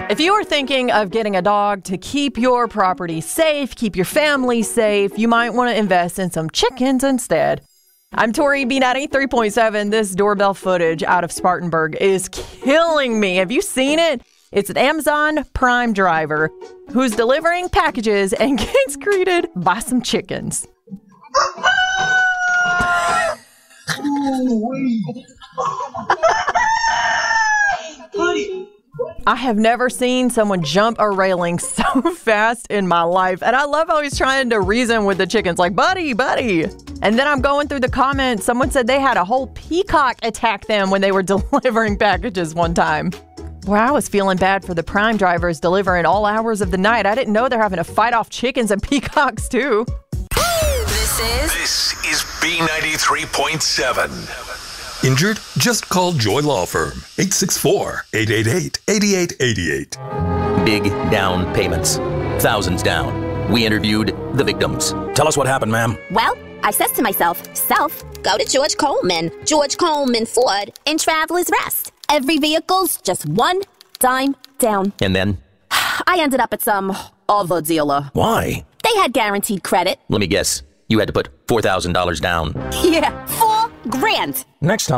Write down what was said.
If you are thinking of getting a dog to keep your property safe, keep your family safe, you might want to invest in some chickens instead. I'm Tori B90 3.7. This doorbell footage out of Spartanburg is killing me. Have you seen it? It's an Amazon Prime driver who's delivering packages and gets greeted by some chickens. I have never seen someone jump a railing so fast in my life. And I love how he's trying to reason with the chickens, like, buddy. And then I'm going through the comments. Someone said they had a whole peacock attack them when they were delivering packages one time. Well, I was feeling bad for the Prime drivers delivering all hours of the night. I didn't know they're having to fight off chickens and peacocks, too. This is B93.7. Injured? Just call Joy Law Firm. 864-888-8888. Big down payments. Thousands down. We interviewed the victims. Tell us what happened, ma'am. Well, I says to myself, go to George Coleman Ford in Travelers Rest. Every vehicle's just one dime down. And then? I ended up at some other dealer. Why? They had guaranteed credit. Let me guess. You had to put $4,000 down. Yeah, $4,000. Next time.